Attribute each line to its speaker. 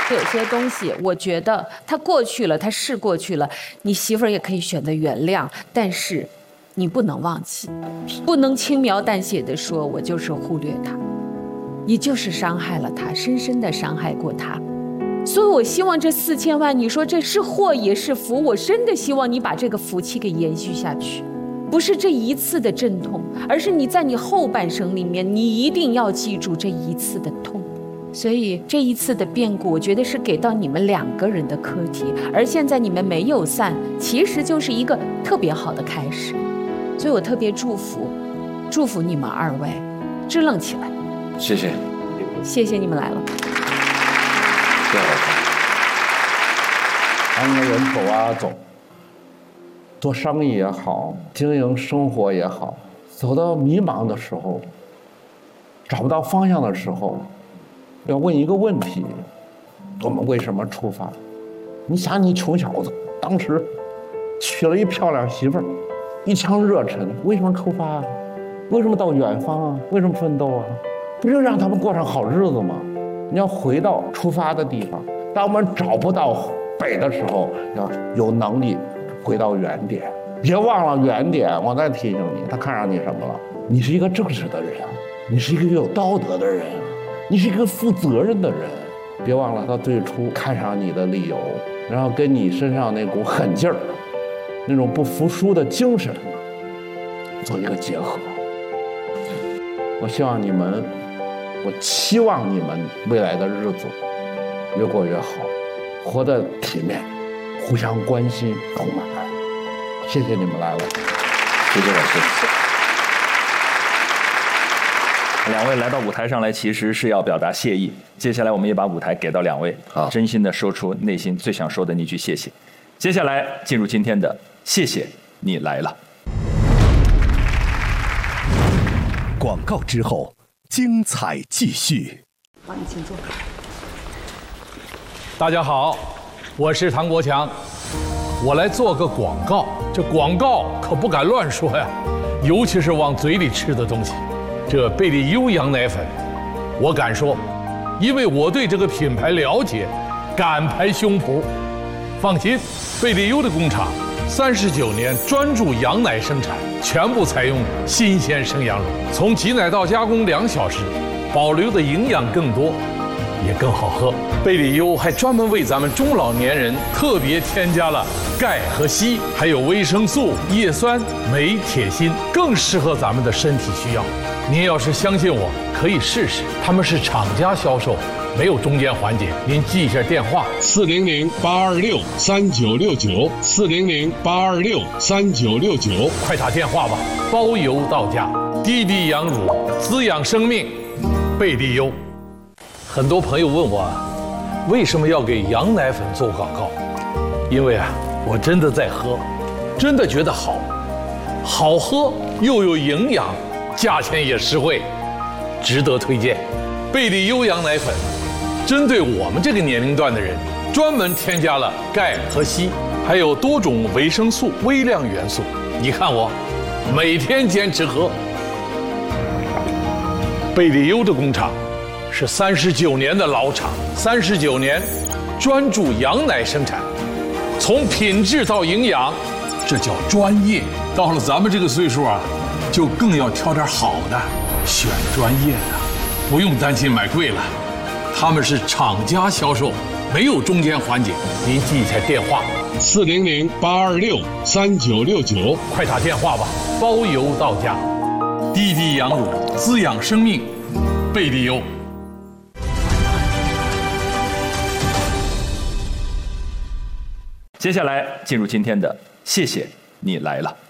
Speaker 1: 有些东西，我觉得它过去了，它是过去了，你媳妇儿也可以选择原谅，但是你不能忘记，不能轻描淡写的说我就是忽略他，你就是伤害了他，深深的伤害过他。所以我希望这4000万，你说这是祸也是福，我真的希望你把这个福气给延续下去，不是这一次的阵痛，而是你在你后半生里面，你一定要记住这一次的痛。所以这一次的变故，我觉得是给到你们2个人的课题，而现在你们没有散，其实就是一个特别好的开始。所以我特别祝福你们2位支棱起来。
Speaker 2: 谢谢，
Speaker 1: 谢谢你们来了。
Speaker 2: 谢谢老师。
Speaker 3: 当人走啊走，做生意也好，经营生活也好，走到迷茫的时候，找不到方向的时候，要问一个问题：我们为什么出发？你想，你穷小子当时娶了一漂亮媳妇儿，一腔热忱，为什么出发啊？为什么到远方啊？为什么奋斗啊？不就让他们过上好日子吗？你要回到出发的地方。当我们找不到北的时候，要有能力回到原点。别忘了原点，我再提醒你，他看上你什么了？你是一个正直的人，你是一个有道德的人，你是一个负责任的人。别忘了他最初看上你的理由，然后跟你身上那股狠劲儿，那种不服输的精神做一个结合。我希望你们，我期望你们未来的日子越过越好，活得体面，互相关心，充满爱。谢谢你们来了，
Speaker 2: 谢谢老师。2位来到舞台上来，其实是要表达谢意。接下来我们也把舞台给到2位，真心的说出内心最想说的那句谢谢。接下来进入今天的谢谢你来了。
Speaker 4: 广告之后，精彩继续。
Speaker 1: 好，你请坐。
Speaker 5: 大家好，我是唐国强，我来做个广告。这广告可不敢乱说呀，尤其是往嘴里吃的东西。这贝利优羊奶粉，我敢说，因为我对这个品牌了解，敢拍胸脯。放心，贝利优的工厂39年专注羊奶生产，全部采用新鲜生羊乳，从挤奶到加工2小时，保留的营养更多，也更好喝。贝利优还专门为咱们中老年人特别添加了钙和硒，还有维生素、叶酸、镁、铁、锌，更适合咱们的身体需要。您要是相信我，可以试试。他们是厂家销售，没有中间环节。您记一下电话：400-826-3969，400-826-3969，快打电话吧，包邮到家。滴滴羊乳，滋养生命，贝利优。很多朋友问我，为什么要给羊奶粉做广告？因为我真的在喝，真的觉得好，好喝又有营养，价钱也实惠，值得推荐。贝利优羊奶粉针对我们这个年龄段的人，专门添加了钙和硒，还有多种维生素、微量元素。你看我每天坚持喝。贝利优的工厂是39年的老厂，39年专注羊奶生产，从品质到营养，这叫专业。到了咱们这个岁数就更要挑点好的，选专业的，不用担心买贵了。他们是厂家销售，没有中间环节。您记一下电话：400-826-3969，快打电话吧，包邮到家。滴滴羊乳，滋养生命，贝利优。
Speaker 2: 接下来进入今天的谢谢你来了。